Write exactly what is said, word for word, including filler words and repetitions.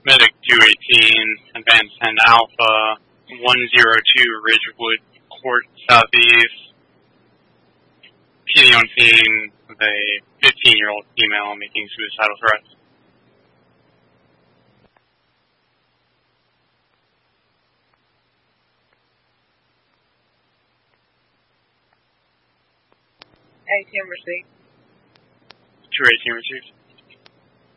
Medic two eighteen, Advance ten Alpha, one zero two Ridgewood Court Southeast. P D on scene with a fifteen-year-old female making suicidal threats. A T M received. two eighteen received.